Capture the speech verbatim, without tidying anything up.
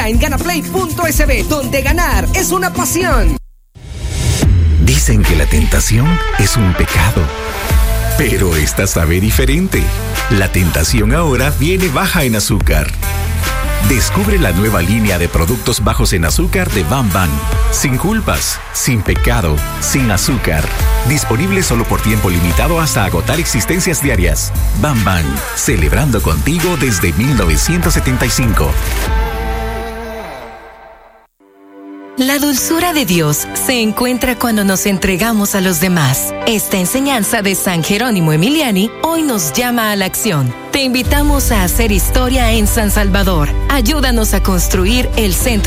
ya en ganaplay punto es be, donde ganar es una pasión. Dicen que la tentación es un pecado, pero esta sabe diferente. La tentación ahora viene baja en azúcar. Descubre la nueva línea de productos bajos en azúcar de Bam Bam. Sin culpas, sin pecado, sin azúcar. Disponible solo por tiempo limitado hasta agotar existencias diarias. Bam Bam, celebrando contigo desde mil novecientos setenta y cinco. La dulzura de Dios se encuentra cuando nos entregamos a los demás. Esta enseñanza de San Jerónimo Emiliani hoy nos llama a la acción. Te invitamos a hacer historia en San Salvador. Ayúdanos a construir el centro